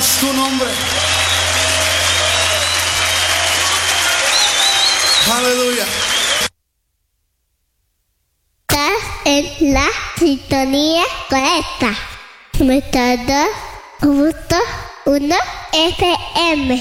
Glorificamos tu nombre. Aleluya. Estás en la sintonía correcta. 92.1 FM.